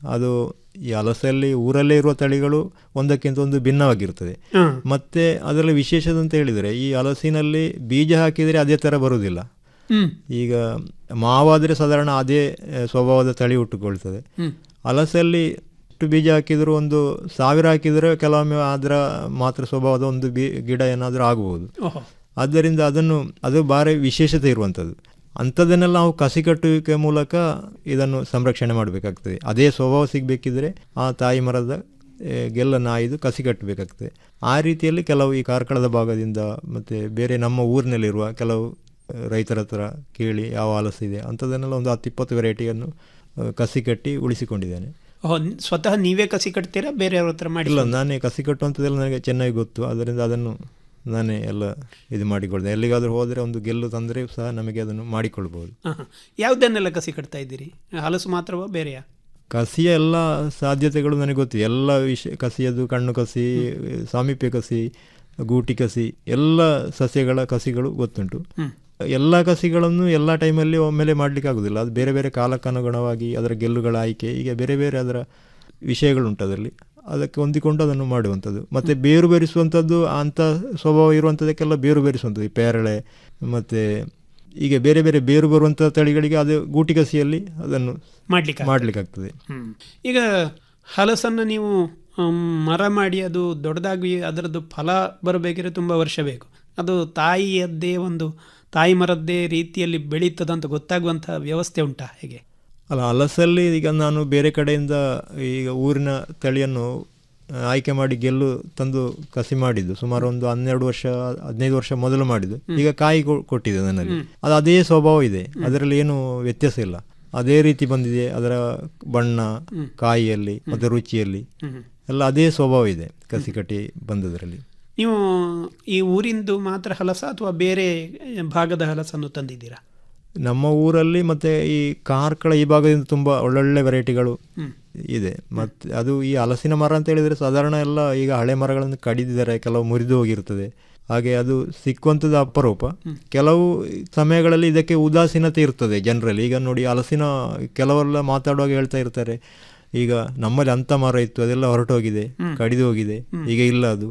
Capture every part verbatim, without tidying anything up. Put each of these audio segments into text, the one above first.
ಅದು ಈ ಹಲಸಲ್ಲಿ ಊರಲ್ಲೇ ಇರುವ ತಳಿಗಳು ಒಂದಕ್ಕಿಂತ ಒಂದು ಭಿನ್ನವಾಗಿರ್ತದೆ. ಮತ್ತು ಅದರಲ್ಲಿ ವಿಶೇಷತೆ ಅಂತ ಹೇಳಿದರೆ ಈ ಹಲಸಿನಲ್ಲಿ ಬೀಜ ಹಾಕಿದರೆ ಅದೇ ಥರ ಬರುವುದಿಲ್ಲ. ಈಗ ಮಾವಾದರೆ ಸಾಧಾರಣ ಅದೇ ಸ್ವಭಾವದ ತಳಿ ಹುಟ್ಟುಕೊಳ್ತದೆ. ಹಲಸಲ್ಲಿ ಎಷ್ಟು ಬೀಜ ಹಾಕಿದರೂ ಒಂದು ಸಾವಿರ ಹಾಕಿದರೆ ಕೆಲವೊಮ್ಮೆ ಅದರ ಮಾತ್ರ ಸ್ವಭಾವದ ಒಂದು ಬಿ ಗಿಡ ಏನಾದರೂ ಆಗಬಹುದು. ಆದ್ದರಿಂದ ಅದನ್ನು ಅದು ಭಾರಿ ವಿಶೇಷತೆ ಇರುವಂಥದ್ದು. ಅಂಥದ್ದನ್ನೆಲ್ಲ ನಾವು ಕಸಿ ಕಟ್ಟುವಿಕೆ ಮೂಲಕ ಇದನ್ನು ಸಂರಕ್ಷಣೆ ಮಾಡಬೇಕಾಗ್ತದೆ. ಅದೇ ಸ್ವಭಾವ ಸಿಗಬೇಕಿದ್ರೆ ಆ ತಾಯಿ ಮರದ ಗೆಲ್ಲನ್ನು ಆಯ್ದು ಕಸಿ ಕಟ್ಟಬೇಕಾಗ್ತದೆ. ಆ ರೀತಿಯಲ್ಲಿ ಕೆಲವು ಈ ಕಾರ್ಕಳದ ಭಾಗದಿಂದ ಮತ್ತು ಬೇರೆ ನಮ್ಮ ಊರಿನಲ್ಲಿರುವ ಕೆಲವು ರೈತರ ಹತ್ರ ಕೇಳಿ ಯಾವ ಹಲಸಿದೆ ಅಂಥದ್ದನ್ನೆಲ್ಲ ಒಂದು ಹತ್ತು ಇಪ್ಪತ್ತು ವೆರೈಟಿಯನ್ನು ಕಸಿ ಕಟ್ಟಿ ಉಳಿಸಿಕೊಂಡಿದ್ದೇನೆ. ಸ್ವತಃ ನೀವೇ ಕಸಿ ಕಟ್ತೀರಾ ಬೇರೆಯವ್ರ ಹತ್ರ ಮಾಡಿ? ಇಲ್ಲ, ನಾನೇ ಕಸಿ ಕಟ್ಟುವಂಥದ್ದೆಲ್ಲ ನನಗೆ ಚೆನ್ನಾಗಿ ಗೊತ್ತು. ಅದರಿಂದ ಅದನ್ನು ನಾನೇ ಎಲ್ಲ ಇದು ಮಾಡಿಕೊಳ್ದೆ. ಎಲ್ಲಿಗಾದರೂ ಹೋದರೆ ಒಂದು ಗೆಲ್ಲು ತಂದರೆ ಸಹ ನಮಗೆ ಅದನ್ನು ಮಾಡಿಕೊಳ್ಬೋದು. ಯಾವುದನ್ನೆಲ್ಲ ಕಸಿ ಕಟ್ತಾ ಇದ್ದೀರಿ? ಹಲಸು ಮಾತ್ರವಾ ಬೇರೆಯಾ? ಕಸಿಯ ಎಲ್ಲ ಸಾಧ್ಯತೆಗಳು ನನಗೆ ಗೊತ್ತು. ಎಲ್ಲ ವಿಷಯ ಕಸಿಯದು, ಕಣ್ಣು ಕಸಿ, ಸಾಮೀಪ್ಯ ಕಸಿ, ಗೂಟಿ ಕಸಿ, ಎಲ್ಲ ಸಸ್ಯಗಳ ಕಸಿಗಳು ಗೊತ್ತುಂಟು. ಎಲ್ಲ ಕಸಿಗಳನ್ನು ಎಲ್ಲ ಟೈಮಲ್ಲಿ ಒಮ್ಮೆಲೆ ಮಾಡಲಿಕ್ಕೆ ಆಗೋದಿಲ್ಲ. ಅದು ಬೇರೆ ಬೇರೆ ಕಾಲಕ್ಕನುಗುಣವಾಗಿ ಅದರ ಗೆಲ್ಲುಗಳ ಆಯ್ಕೆ, ಈಗ ಬೇರೆ ಬೇರೆ ಅದರ ವಿಷಯಗಳುಂಟು ಅದರಲ್ಲಿ. ಅದಕ್ಕೆ ಹೊಂದಿಕೊಂಡು ಅದನ್ನು ಮಾಡುವಂಥದ್ದು. ಮತ್ತು ಬೇರು ಬೆರೆಸುವಂಥದ್ದು ಅಂಥ ಸ್ವಭಾವ ಇರುವಂಥದ್ದಕ್ಕೆಲ್ಲ ಬೇರು ಬೆರೆಸುವಂಥದ್ದು. ಈ ಪೇರಳೆ ಮತ್ತು ಈಗ ಬೇರೆ ಬೇರೆ ಬೇರು ಬರುವಂಥ ತಳಿಗಳಿಗೆ ಅದು ಗೂಟಿ ಕಸಿಯಲ್ಲಿ ಅದನ್ನು ಮಾಡಲಿಕ್ಕೆ ಮಾಡಲಿಕ್ಕಾಗ್ತದೆ. ಈಗ ಹಲಸನ್ನು ನೀವು ಮರ ಮಾಡಿ ಅದು ದೊಡ್ಡದಾಗಿ ಅದರದ್ದು ಫಲ ಬರಬೇಕಿದ್ರೆ ತುಂಬ ವರ್ಷ ಬೇಕು. ಅದು ತಾಯಿಯದ್ದೇ ಒಂದು ತಾಯಿ ಮರದ್ದೇ ರೀತಿಯಲ್ಲಿ ಬೆಳೀತದಂತ ಗೊತ್ತಾಗುವಂಥ ವ್ಯವಸ್ಥೆ ಉಂಟಾ ಹೇಗೆ? ಅಲ್ಲ, ಹಲಸಲ್ಲಿ ಈಗ ನಾನು ಬೇರೆ ಕಡೆಯಿಂದ ಈಗ ಊರಿನ ತಳಿಯನ್ನು ಆಯ್ಕೆ ಮಾಡಿ ಗೆಲ್ಲು ತಂದು ಕಸಿ ಮಾಡಿದ್ದು ಸುಮಾರು ಒಂದು ಹನ್ನೆರಡು ವರ್ಷ ಹದಿನೈದು ವರ್ಷ ಮೊದಲು ಮಾಡಿದ್ದು. ಈಗ ಕಾಯಿ ಕೊಟ್ಟಿದೆ ನನ್ನಲ್ಲಿ. ಅದು ಅದೇ ಸ್ವಭಾವ ಇದೆ, ಅದರಲ್ಲಿ ಏನು ವ್ಯತ್ಯಾಸ ಇಲ್ಲ. ಅದೇ ರೀತಿ ಬಂದಿದೆ. ಅದರ ಬಣ್ಣ, ಕಾಯಿಯಲ್ಲಿ ಮತ್ತು ರುಚಿಯಲ್ಲಿ ಎಲ್ಲ ಅದೇ ಸ್ವಭಾವ ಇದೆ ಕಸಿ ಕಟ್ಟಿ ಬಂದದರಲ್ಲಿ. ನೀವು ಈ ಊರಿಂದು ಮಾತ್ರ ಹಲಸ ಅಥವಾ ಬೇರೆ ಭಾಗದ ಹಲಸನ್ನು ತಂದಿದ್ದೀರಾ? ನಮ್ಮ ಊರಲ್ಲಿ ಮತ್ತು ಈ ಕಾರ್ಕಳ ಈ ಭಾಗದಿಂದ ತುಂಬ ಒಳ್ಳೊಳ್ಳೆ ವೆರೈಟಿಗಳು ಇದೆ. ಮತ್ತು ಅದು ಈ ಹಲಸಿನ ಮರ ಅಂತ ಹೇಳಿದರೆ ಸಾಧಾರಣ ಎಲ್ಲ ಈಗ ಹಳೆ ಮರಗಳನ್ನು ಕಡಿದಿದ್ದಾರೆ, ಕೆಲವು ಮುರಿದು ಹೋಗಿರ್ತದೆ. ಹಾಗೆ ಅದು ಸಿಕ್ಕುವಂಥದ್ದು ಅಪರೂಪ. ಕೆಲವು ಸಮಯಗಳಲ್ಲಿ ಇದಕ್ಕೆ ಉದಾಸೀನತೆ ಇರ್ತದೆ ಜನರಲ್ಲಿ. ಈಗ ನೋಡಿ, ಹಲಸಿನ ಕೆಲವೆಲ್ಲ ಮಾತಾಡುವಾಗ ಹೇಳ್ತಾ ಇರ್ತಾರೆ, ಈಗ ನಮ್ಮಲ್ಲಿ ಅಂಥ ಮರ ಇತ್ತು ಅದೆಲ್ಲ ಹೊರಟೋಗಿದೆ, ಕಡಿದು ಹೋಗಿದೆ, ಈಗ ಇಲ್ಲ ಅದು.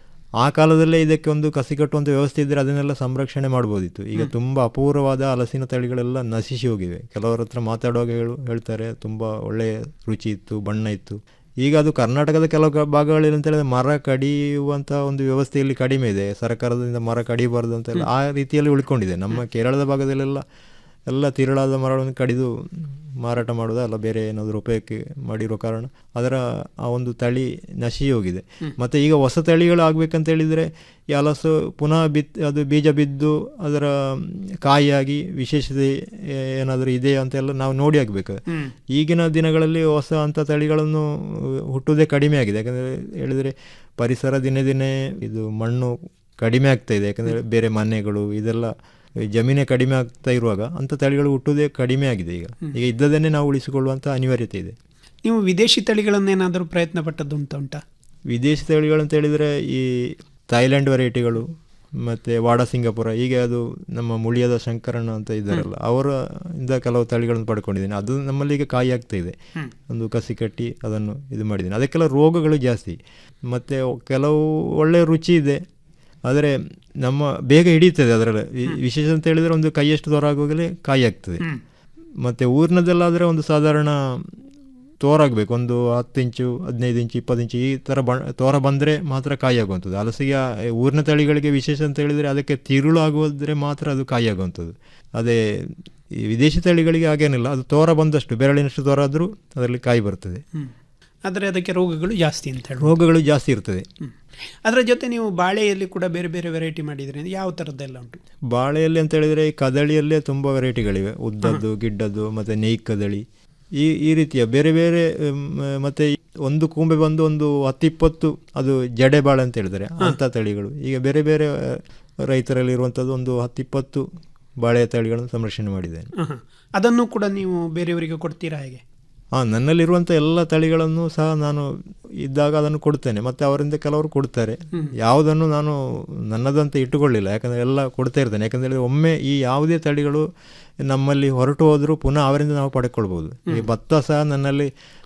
ಆ ಕಾಲದಲ್ಲೇ ಇದಕ್ಕೆ ಒಂದು ಕಸಿ ಕಟ್ಟುವಂಥ ವ್ಯವಸ್ಥೆ ಇದ್ದರೆ ಅದನ್ನೆಲ್ಲ ಸಂರಕ್ಷಣೆ ಮಾಡ್ಬೋದಿತ್ತು. ಈಗ ತುಂಬ ಅಪೂರ್ವವಾದ ಹಲಸಿನ ತಳಿಗಳೆಲ್ಲ ನಶಿಸಿ ಹೋಗಿವೆ. ಕೆಲವರ ಹತ್ರ ಮಾತಾಡುವಾಗ ಹೇಳು ಹೇಳ್ತಾರೆ ತುಂಬ ಒಳ್ಳೆಯ ರುಚಿ ಇತ್ತು, ಬಣ್ಣ ಇತ್ತು. ಈಗ ಅದು ಕರ್ನಾಟಕದ ಕೆಲವು ಭಾಗಗಳಲ್ಲಿ ಅಂತ ಹೇಳಿದ್ರೆ ಮರ ಕಡಿಯುವಂಥ ಒಂದು ವ್ಯವಸ್ಥೆಯಲ್ಲಿ ಕಡಿಮೆ ಇದೆ. ಸರ್ಕಾರದಿಂದ ಮರ ಕಡಿಬಾರ್ದು ಅಂತೆಲ್ಲ ಆ ರೀತಿಯಲ್ಲಿ ಉಳ್ಕೊಂಡಿದೆ. ನಮ್ಮ ಕೇರಳದ ಭಾಗದಲ್ಲೆಲ್ಲ ಎಲ್ಲ ತಿರುಳಾದ ಮರಗಳನ್ನು ಕಡಿದು ಮಾರಾಟ ಮಾಡೋದು ಅಲ್ಲ, ಬೇರೆ ಏನಾದರೂ ಉಪಯೋಗಕ್ಕೆ ಮಾಡಿರೋ ಕಾರಣ ಅದರ ಆ ಒಂದು ತಳಿ ನಶಿ ಹೋಗಿದೆ. ಮತ್ತು ಈಗ ಹೊಸ ತಳಿಗಳು ಆಗಬೇಕಂತೇಳಿದರೆ ಈ ಹಲಸು ಪುನಃ ಬಿತ್ ಅದು ಬೀಜ ಬಿದ್ದು ಅದರ ಕಾಯಿಯಾಗಿ ವಿಶೇಷತೆ ಏನಾದರೂ ಇದೆಯಾ ಅಂತೆಲ್ಲ ನಾವು ನೋಡಿ ಆಗಬೇಕು. ಈಗಿನ ದಿನಗಳಲ್ಲಿ ಹೊಸ ಅಂಥ ತಳಿಗಳನ್ನು ಹುಟ್ಟುವುದೇ ಕಡಿಮೆ ಆಗಿದೆ. ಯಾಕಂದರೆ ಹೇಳಿದರೆ ಪರಿಸರ ದಿನೇ ದಿನೇ ಇದು ಮಣ್ಣು ಕಡಿಮೆ ಆಗ್ತಾ ಇದೆ. ಯಾಕಂದರೆ ಬೇರೆ ಮನೆಗಳು ಇದೆಲ್ಲ ಜಮೀನೇ ಕಡಿಮೆ ಆಗ್ತಾ ಇರುವಾಗ ಅಂಥ ತಳಿಗಳು ಹುಟ್ಟುವುದೇ ಕಡಿಮೆ ಆಗಿದೆ. ಈಗ ಈಗ ಇದ್ದದನ್ನೇ ನಾವು ಉಳಿಸಿಕೊಳ್ಳುವಂಥ ಅನಿವಾರ್ಯತೆ ಇದೆ. ನೀವು ವಿದೇಶಿ ತಳಿಗಳನ್ನೇನಾದರೂ ಪ್ರಯತ್ನ ಪಟ್ಟದ್ದು ಉಂಟು ಉಂಟಾ? ವಿದೇಶಿ ತಳಿಗಳಂತ ಹೇಳಿದರೆ ಈ ಥೈಲ್ಯಾಂಡ್ ವೆರೈಟಿಗಳು ಮತ್ತು ವಾಡ ಸಿಂಗಾಪುರ, ಹೀಗೆ ಅದು ನಮ್ಮ ಮುಳಿಯದ ಶಂಕರಣ್ಣ ಅಂತ ಇದ್ದಾರಲ್ಲ ಅವರ ಇಂದ ಕೆಲವು ತಳಿಗಳನ್ನು ಪಡ್ಕೊಂಡಿದ್ದೀನಿ. ಅದು ನಮ್ಮಲ್ಲಿ ಈಗ ಕಾಯಿ ಆಗ್ತಾ ಇದೆ. ಒಂದು ಕಸಿ ಕಟ್ಟಿ ಅದನ್ನು ಇದು ಮಾಡಿದ್ದೀನಿ. ಅದಕ್ಕೆಲ್ಲ ರೋಗಗಳು ಜಾಸ್ತಿ ಮತ್ತು ಕೆಲವು ಒಳ್ಳೆಯ ರುಚಿ ಇದೆ. ಆದರೆ ನಮ್ಮ ಬೇಗ ಹಿಡಿಯುತ್ತದೆ ಅದರಲ್ಲಿ. ವಿಶೇಷ ಅಂತ ಹೇಳಿದರೆ ಒಂದು ಕೈಯಷ್ಟು ತೋರ ಆಗೋಗಲೇ ಕಾಯಿ ಆಗ್ತದೆ. ಮತ್ತು ಊರಿನದೆಲ್ಲಾದರೆ ಒಂದು ಸಾಧಾರಣ ತೋರಾಗಬೇಕು, ಒಂದು ಹತ್ತು ಇಂಚು ಹದಿನೈದು ಇಂಚು ಇಪ್ಪತ್ತು ಇಂಚು ಈ ಥರ ಬ ತೋರ ಬಂದರೆ ಮಾತ್ರ ಕಾಯಿ ಆಗುವಂಥದ್ದು. ಹಲಸಿಗೆ ಊರಿನ ತಳಿಗಳಿಗೆ ವಿಶೇಷ ಅಂತ ಹೇಳಿದರೆ ಅದಕ್ಕೆ ತಿರುಳು ಆಗೋದ್ರೆ ಮಾತ್ರ ಅದು ಕಾಯಿ ಆಗುವಂಥದ್ದು. ಅದೇ ಈ ವಿದೇಶಿ ತಳಿಗಳಿಗೆ ಹಾಗೇನಿಲ್ಲ, ಅದು ತೋರ ಬಂದಷ್ಟು ಬೆರಳಿನಷ್ಟು ತೋರ ಆದರೂ ಅದರಲ್ಲಿ ಕಾಯಿ ಬರ್ತದೆ. ಆದರೆ ಅದಕ್ಕೆ ರೋಗಗಳು ಜಾಸ್ತಿ ಅಂತ ಹೇಳಿ ರೋಗಗಳು ಜಾಸ್ತಿ ಇರ್ತದೆ. ಅದರ ಜೊತೆ ನೀವು ಬಾಳೆಯಲ್ಲಿ ಕೂಡ ಬೇರೆ ಬೇರೆ ವೆರೈಟಿ ಮಾಡಿದರೆ ಯಾವ ಥರದ್ದೆಲ್ಲ ಉಂಟು? ಬಾಳೆಯಲ್ಲಿ ಅಂತ ಹೇಳಿದರೆ ಈ ಕದಳಿಯಲ್ಲೇ ತುಂಬ ವೆರೈಟಿಗಳಿವೆ. ಉದ್ದದ್ದು, ಗಿಡ್ಡದ್ದು ಮತ್ತು ನೇಯ್ಕ್ ಕದಳಿ, ಈ ಈ ರೀತಿಯ ಬೇರೆ ಬೇರೆ. ಮತ್ತು ಒಂದು ಕೂಂಬೆ ಬಂದು ಒಂದು ಹತ್ತಿಪ್ಪತ್ತು ಅದು ಜಡೆ ಬಾಳೆ ಅಂತ ಹೇಳಿದರೆ ಅಂಥ ತಳಿಗಳು ಈಗ ಬೇರೆ ಬೇರೆ ರೈತರಲ್ಲಿ ಇರುವಂಥದ್ದು ಒಂದು ಹತ್ತಿಪ್ಪತ್ತು ಬಾಳೆಯ ತಳಿಗಳನ್ನು ಸಂರಕ್ಷಣೆ ಮಾಡಿದ್ದೇನೆ. ಅದನ್ನು ಕೂಡ ನೀವು ಬೇರೆಯವರಿಗೆ ಕೊಡ್ತೀರಾ ಹೇಗೆ? ಹಾಂ, ನನ್ನಲ್ಲಿರುವಂಥ ಎಲ್ಲ ತಳಿಗಳನ್ನು ಸಹ ನಾನು ಇದ್ದಾಗ ಅದನ್ನು ಕೊಡ್ತೇನೆ. ಮತ್ತು ಅವರಿಂದ ಕೆಲವರು ಕೊಡ್ತಾರೆ. ಯಾವುದನ್ನು ನಾನು ನನ್ನದಂತ ಇಟ್ಟುಕೊಳ್ಳಿಲ್ಲ, ಯಾಕಂದರೆ ಎಲ್ಲ ಕೊಡ್ತಾ ಇರ್ತೇನೆ. ಯಾಕಂದರೆ ಒಮ್ಮೆ ಈ ಯಾವುದೇ ತಳಿಗಳು ನಮ್ಮಲ್ಲಿ ಹೊರಟು ಹೋದರೂ ಪುನಃ ಅವರಿಂದ ನಾವು ಪಡ್ಕೊಳ್ಬೋದು. ಈ ಭತ್ತ ಸಹ ನನ್ನಲ್ಲಿ